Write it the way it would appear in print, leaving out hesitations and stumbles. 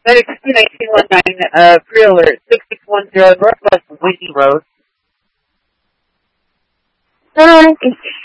Medic 1919, pre-alert, 6610 Northwest Windy Road. Hi.